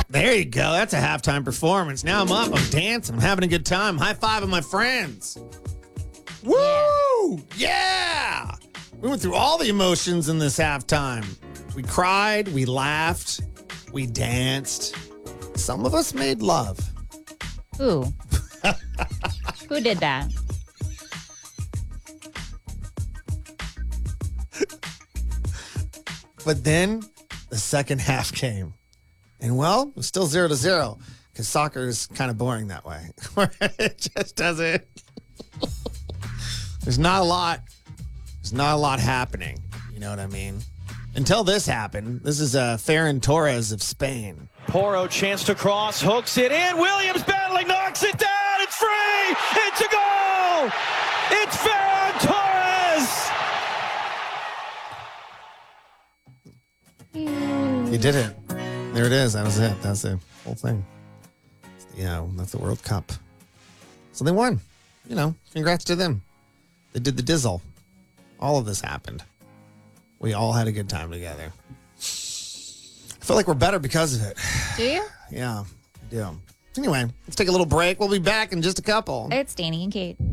There you go. That's a halftime performance. Now I'm up. I'm dancing. I'm having a good time. High five with my friends. Woo! Yeah! We went through all the emotions in this halftime. We cried. We laughed. We danced. Some of us made love. Who? Who did that? But then the second half came. And, well, it was still 0-0 because soccer is kind of boring that way. It just doesn't. There's not a lot. There's not a lot happening. You know what I mean? Until this happened. This is Ferran Torres of Spain. Porro chance to cross, hooks it in. Williams battling, knocks it down. It's free. It's a goal. It's Ferran Torres. You did it. There it is. That was it. That's the whole thing. That's the World Cup. So they won. Congrats to them. They did the dizzle. All of this happened. We all had a good time together. I feel like we're better because of it. Do you? Yeah, I do. Anyway, let's take a little break. We'll be back in just a couple. It's Danny and Kate.